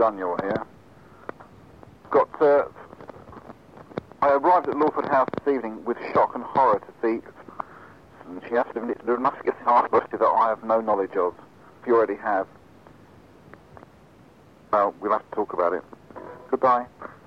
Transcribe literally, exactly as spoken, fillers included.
Dunhill here. Got, uh, I arrived at Lawford House this evening with shock and horror to see, and she has to admit, there are enough to get the artwork that I have no knowledge of. If you already have, well, we'll have to talk about it. Goodbye.